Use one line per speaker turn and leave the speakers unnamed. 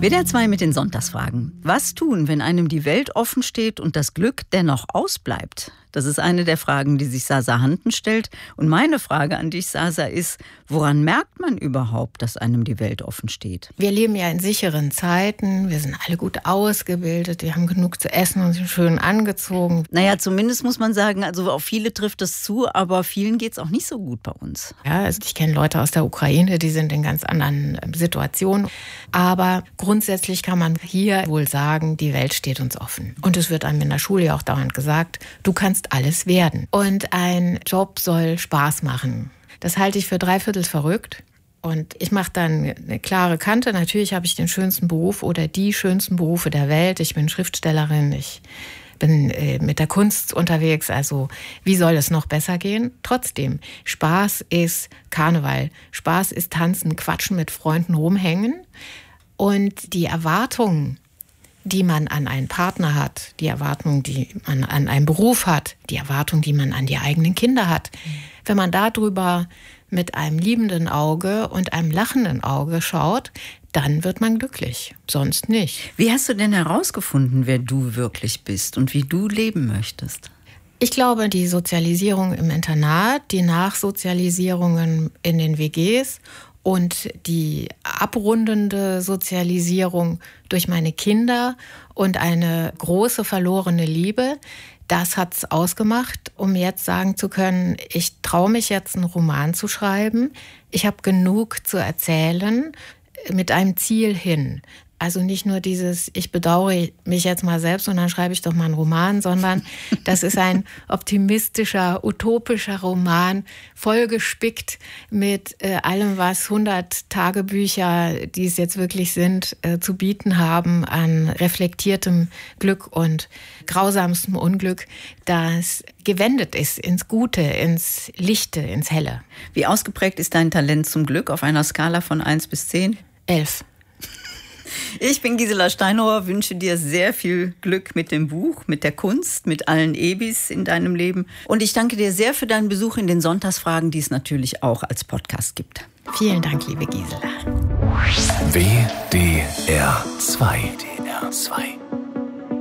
WDR 2 mit den Sonntagsfragen. Was tun, wenn einem die Welt offen steht und das Glück dennoch ausbleibt? Das ist eine der Fragen, die sich Sasa Hanten stellt. Und meine Frage an dich, Sasa, ist, woran merkt man überhaupt, dass einem die Welt offen steht?
Wir leben ja in sicheren Zeiten, wir sind alle gut ausgebildet, wir haben genug zu essen und sind schön angezogen.
Naja, zumindest muss man sagen, also auf viele trifft das zu, aber vielen geht es auch nicht so gut bei uns.
Ja, also ich kenne Leute aus der Ukraine, die sind in ganz anderen Situationen. Aber grundsätzlich kann man hier wohl sagen, die Welt steht uns offen. Und es wird einem in der Schule ja auch dauernd gesagt, du kannst alles werden. Und ein Job soll Spaß machen. Das halte ich für dreiviertel verrückt. Und ich mache dann eine klare Kante. Natürlich habe ich den schönsten Beruf oder die schönsten Berufe der Welt. Ich bin Schriftstellerin, ich bin mit der Kunst unterwegs. Also wie soll es noch besser gehen? Trotzdem, Spaß ist Karneval. Spaß ist Tanzen, Quatschen mit Freunden, rumhängen. Und die Erwartungen, die man an einen Partner hat, die Erwartungen, die man an einen Beruf hat, die Erwartungen, die man an die eigenen Kinder hat. Wenn man darüber mit einem liebenden Auge und einem lachenden Auge schaut, dann wird man glücklich, sonst nicht.
Wie hast du denn herausgefunden, wer du wirklich bist und wie du leben möchtest?
Ich glaube, die Sozialisierung im Internat, die Nachsozialisierungen in den WGs und die abrundende Sozialisierung durch meine Kinder und eine große verlorene Liebe, das hat's ausgemacht, um jetzt sagen zu können, ich traue mich jetzt, einen Roman zu schreiben. Ich habe genug zu erzählen mit einem Ziel hin. Also nicht nur dieses, ich bedauere mich jetzt mal selbst und dann schreibe ich doch mal einen Roman, sondern das ist ein optimistischer, utopischer Roman, vollgespickt mit allem, was 100 Tagebücher, die es jetzt wirklich sind, zu bieten haben an reflektiertem Glück und grausamstem Unglück, das gewendet ist ins Gute, ins Lichte, ins Helle.
Wie ausgeprägt ist dein Talent zum Glück auf einer Skala von 1 bis 10?
11.
Ich bin Gisela Steinauer, wünsche dir sehr viel Glück mit dem Buch, mit der Kunst, mit allen Ebis in deinem Leben. Und ich danke dir sehr für deinen Besuch in den Sonntagsfragen, die es natürlich auch als Podcast gibt.
Vielen Dank, liebe Gisela.
WDR 2.